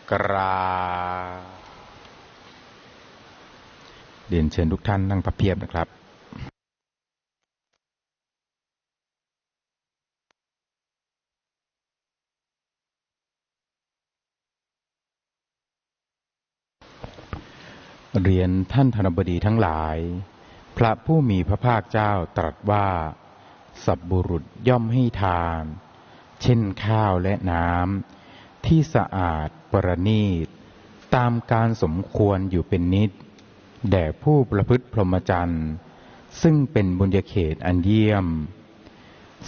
กราบเรียนเชิญทุกท่านนั่งพับเพียบนะครับเรียนท่านธนบดีทั้งหลายพระผู้มีพระภาคเจ้าตรัสว่าสัพบุรุษย่อมให้ทานเช่นข้าวและน้ำที่สะอาดประณีตตามการสมควรอยู่เป็นนิจแด่ผู้ประพฤติพรหมจรรย์ซึ่งเป็นบุญญาเขตอันเยี่ยม